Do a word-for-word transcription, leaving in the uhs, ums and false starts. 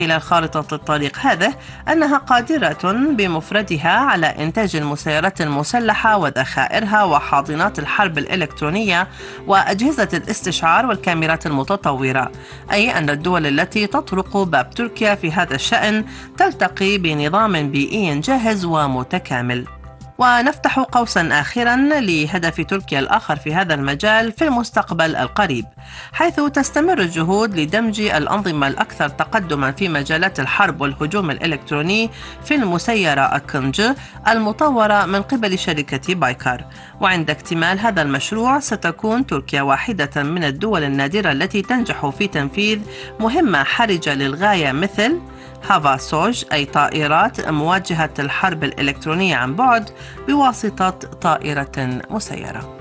خلال خارطة الطريق هذه أنها قادرة بمفردها على إنتاج المسيرات المسلحة وذخائرها وحاضنات الحرب الإلكترونية وأجهزة الاستشعار والكاميرات المتطورة، أي أن الدول التي تطرق باب تركيا في هذا الشأن تلتقي بنظام بيئي جاهز ومتكامل. ونفتح قوسا آخرا لهدف تركيا الآخر في هذا المجال في المستقبل القريب، حيث تستمر الجهود لدمج الأنظمة الأكثر تقدما في مجالات الحرب والهجوم الإلكتروني في المسيرة أكنج المطورة من قبل شركة بايكار. وعند اكتمال هذا المشروع ستكون تركيا واحدة من الدول النادرة التي تنجح في تنفيذ مهمة حرجة للغاية مثل هافا سوج، أي طائرات مواجهة الحرب الإلكترونية عن بعد بواسطة طائرة مسيرة.